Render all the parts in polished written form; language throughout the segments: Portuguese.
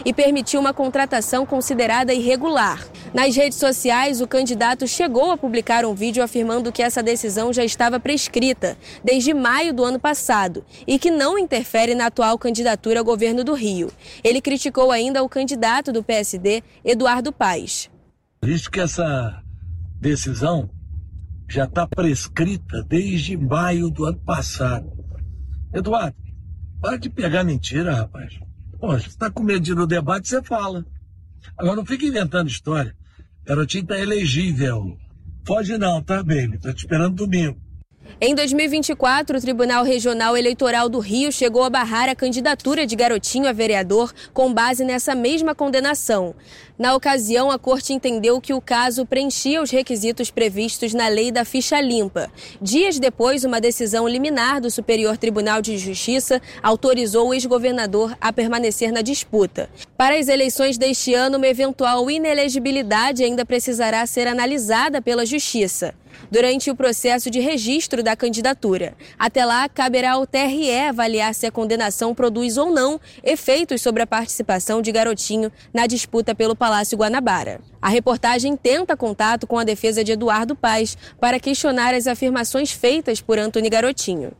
e permitiu uma contratação considerada irregular. Nas redes sociais, o candidato chegou a publicar um vídeo afirmando que essa decisão já estava prescrita desde maio do ano passado e que não interfere na atual candidatura ao governo do Rio. Ele criticou ainda o candidato do PSD, Eduardo Paes. Visto que essa decisão já está prescrita desde maio do ano passado. Eduardo, para de pegar mentira, rapaz. Poxa, você está com medo de ir no debate, você fala. Agora não fica inventando história. Garotinho tá elegível. Foge não, tá, baby? Tô te esperando domingo. Em 2024, o Tribunal Regional Eleitoral do Rio chegou a barrar a candidatura de Garotinho a vereador com base nessa mesma condenação. Na ocasião, a Corte entendeu que o caso preenchia os requisitos previstos na Lei da Ficha Limpa. Dias depois, uma decisão liminar do Superior Tribunal de Justiça autorizou o ex-governador a permanecer na disputa. Para as eleições deste ano, uma eventual inelegibilidade ainda precisará ser analisada pela Justiça durante o processo de registro da candidatura. Até lá, caberá ao TRE avaliar se a condenação produz ou não efeitos sobre a participação de Garotinho na disputa pelo Palácio Guanabara. A reportagem tenta contato com a defesa de Eduardo Paes para questionar as afirmações feitas por Antony Garotinho.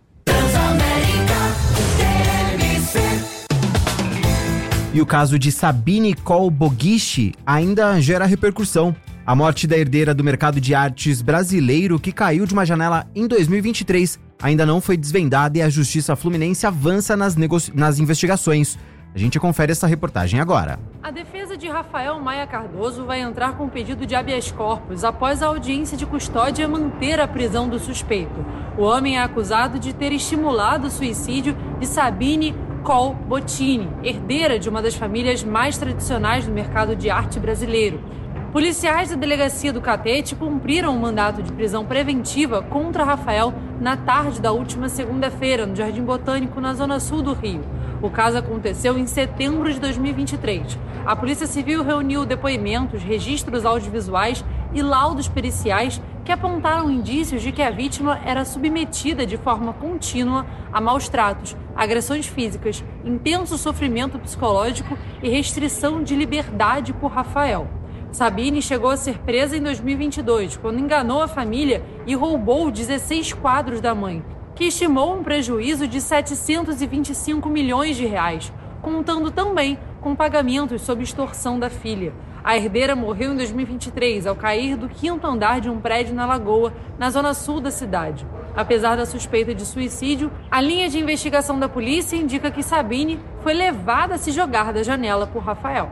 E o caso de Sabine Kolbogishi ainda gera repercussão. A morte da herdeira do mercado de artes brasileiro, que caiu de uma janela em 2023, ainda não foi desvendada e a Justiça Fluminense avança nas investigações. A gente confere essa reportagem agora. A defesa de Rafael Maia Cardoso vai entrar com pedido de habeas corpus após a audiência de custódia manter a prisão do suspeito. O homem é acusado de ter estimulado o suicídio de Sabine Kolbogishi, herdeira de uma das famílias mais tradicionais do mercado de arte brasileiro. Policiais da delegacia do Catete cumpriram um mandato de prisão preventiva contra Rafael na tarde da última segunda-feira, no Jardim Botânico, na zona sul do Rio. O caso aconteceu em setembro de 2023. A Polícia Civil reuniu depoimentos, registros audiovisuais e laudos periciais que apontaram indícios de que a vítima era submetida de forma contínua a maus tratos, agressões físicas, intenso sofrimento psicológico e restrição de liberdade por Rafael. Sabine chegou a ser presa em 2022, quando enganou a família e roubou 16 quadros da mãe, que estimou um prejuízo de 725 milhões de reais, contando também com pagamentos sob extorsão da filha. A herdeira morreu em 2023 ao cair do 5º andar de um prédio na Lagoa, na zona sul da cidade. Apesar da suspeita de suicídio, a linha de investigação da polícia indica que Sabine foi levada a se jogar da janela por Rafael.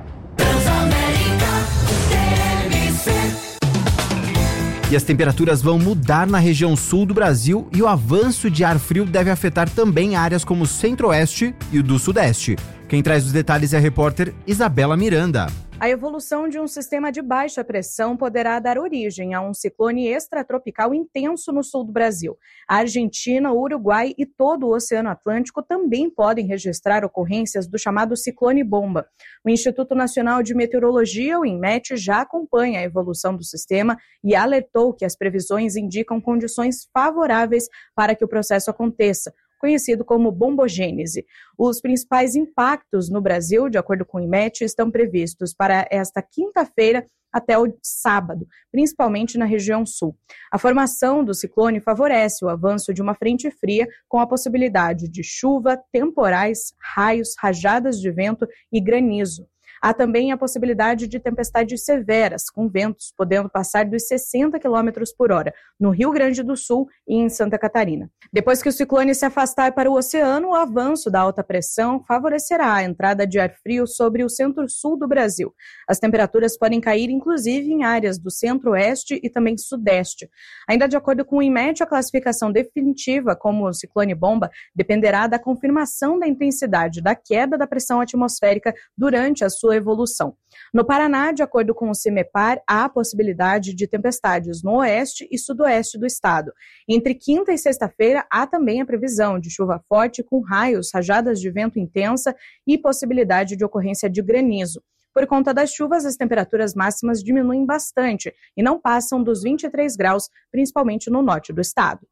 E as temperaturas vão mudar na região sul do Brasil e o avanço de ar frio deve afetar também áreas como o centro-oeste e o do sudeste. Quem traz os detalhes é a repórter Isabela Miranda. A evolução de um sistema de baixa pressão poderá dar origem a um ciclone extratropical intenso no sul do Brasil. A Argentina, o Uruguai e todo o Oceano Atlântico também podem registrar ocorrências do chamado ciclone bomba. O Instituto Nacional de Meteorologia, o INMET, já acompanha a evolução do sistema e alertou que as previsões indicam condições favoráveis para que o processo aconteça, conhecido como bombogênese. Os principais impactos no Brasil, de acordo com o INMET, estão previstos para esta quinta-feira até o sábado, principalmente na região sul. A formação do ciclone favorece o avanço de uma frente fria com a possibilidade de chuva, temporais, raios, rajadas de vento e granizo. Há também a possibilidade de tempestades severas, com ventos podendo passar dos 60 km por hora, no Rio Grande do Sul e em Santa Catarina. Depois que o ciclone se afastar para o oceano, o avanço da alta pressão favorecerá a entrada de ar frio sobre o centro-sul do Brasil. As temperaturas podem cair, inclusive, em áreas do centro-oeste e também sudeste. Ainda de acordo com o INMET, a classificação definitiva como ciclone bomba dependerá da confirmação da intensidade da queda da pressão atmosférica durante a sua evolução. No Paraná, de acordo com o CIMEPAR, há a possibilidade de tempestades no oeste e sudoeste do estado. Entre quinta e sexta-feira, há também a previsão de chuva forte com raios, rajadas de vento intensa e possibilidade de ocorrência de granizo. Por conta das chuvas, as temperaturas máximas diminuem bastante e não passam dos 23 graus, principalmente no norte do estado.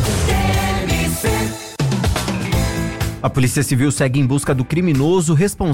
A Polícia Civil segue em busca do criminoso responsável